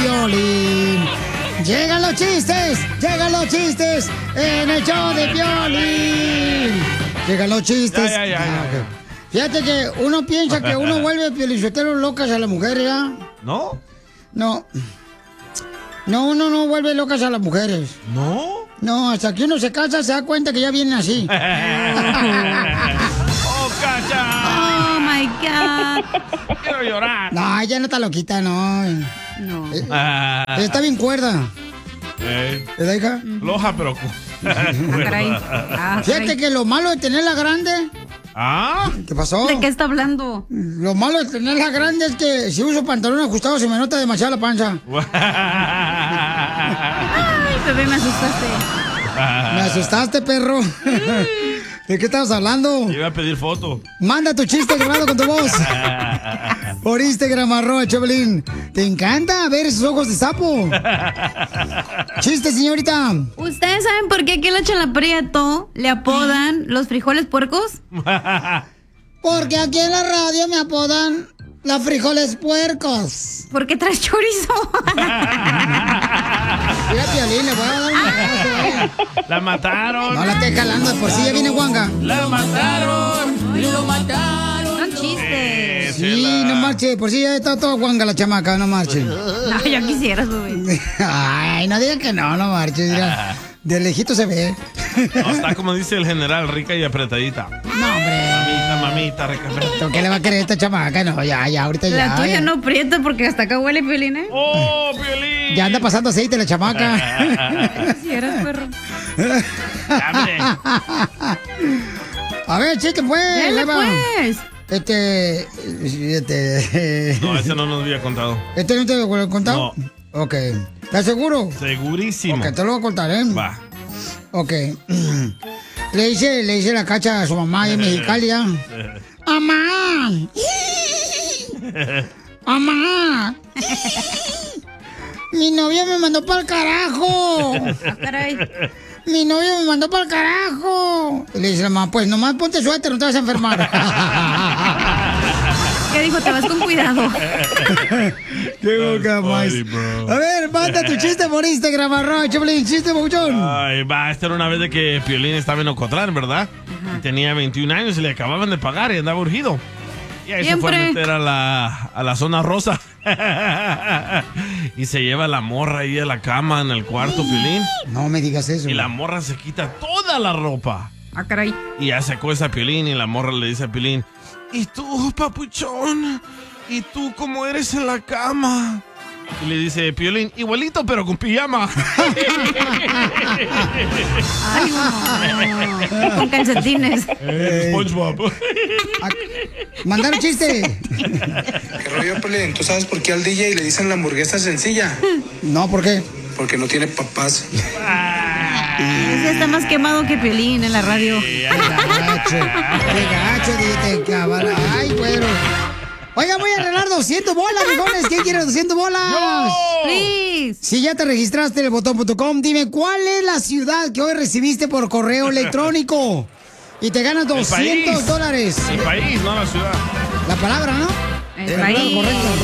Piolín. ¡Llegan los chistes! ¡Llegan los chistes! ¡En el show de Piolín! ¡Llegan los chistes! Ya. Okay. Fíjate que uno piensa que uno vuelve piolichoteros locas a las mujeres, ¿ya? ¿No? No. No, uno no vuelve locas a las mujeres. ¿No? No, hasta que uno se casa se da cuenta que ya vienen así. ¡Oh, Cacha! Oh, my God. Quiero llorar. No, ella no está loquita, no. No. Está bien cuerda. ¿Verdad, hija? Loja, pero... Caray. Fíjate que lo malo de tenerla grande... ¿Ah? ¿Qué pasó? ¿De qué está hablando? Lo malo de tenerla grande es que si uso pantalón ajustado se me nota demasiado la panza. Ay, bebé, me asustaste. Me asustaste, perro. ¿De qué estabas hablando? Iba a pedir foto. Manda tu chiste grabado con tu voz. Por Instagram, @Choplin. ¿Te encanta ver esos ojos de sapo? Chiste, señorita. ¿Ustedes saben por qué aquí a la Chela Prieto le apodan los frijoles puercos? Porque aquí en la radio me apodan los frijoles puercos. ¿Por qué traes chorizo? Mira, Piolín, le voy a dar un abrazo, La mataron. No la esté jalando, de por sí ya viene guanga. La mataron. Lo mataron. Son chistes. Sí, no marche, por si ya está toda guanga la chamaca, no marche. No, ya quisieras, bebé. Ay, no digan que no marche, mira. De lejito se ve. No, está como dice el general, rica y apretadita. No, hombre. Mamita, rica. ¿Qué le va a querer esta chamaca? No, ya, ahorita ya. La tuya ya. no prieta porque hasta acá huele Piolín, ¿eh? ¡Oh, Piolín! Ya anda pasando aceite la chamaca. Si eras perro. A ver, chiste, pues. Dale, ahí va. pues. No, ese no nos había contado. ¿Este no te lo he contado? No. Ok. ¿Estás seguro? Segurísimo. Ok, te lo voy a contar, ¿eh? Va. Ok. Le dice la Cacha a su mamá en Mexicali, ¿ya? ¡Mamá! ¡Mamá! Mi novio me mandó para el carajo. Ah, caray. Mi novio me mandó para el carajo. Y le dice la mamá, pues nomás ponte suéter, no te vas a enfermar. ¿Qué dijo? Te vas con cuidado. Qué boca más. A ver, manda tu chiste por Instagram, @Choplin, chiste bochón. Ay, va, esta era una vez de que Piolín estaba en Ocotlán, ¿verdad? Y tenía 21 años y le acababan de pagar y andaba urgido. Y ahí se fue a meter a la zona rosa. Y se lleva la morra ahí a la cama en el cuarto, Piolín. No me digas eso. Y la morra se quita toda la ropa. Ah, caray. Y ya se acuesta a Piolín y la morra le dice a Piolín, ¿y tú, papuchón? ¿Y tú cómo eres en la cama? Y le dice Piolín, igualito pero con pijama. Ay, no. Con calcetines. SpongeBob. Mandaron chiste. ¿Qué rollo, Piolín? ¿Tú sabes por qué al DJ le dicen la hamburguesa sencilla? No, ¿por qué? Porque no tiene papás. Ese está más quemado que Piolín en la radio. Qué gacho, DJ, cabal. Ay, güero. Oiga, voy a arreglar 200 bolas, mijones. ¿Quién quiere 200 bolas? Please. Si ya te registraste en elbotón.com, dime cuál es la ciudad que hoy recibiste por correo electrónico. Y te ganas $200. El país, no la ciudad. La palabra, ¿no? El país. Correcto.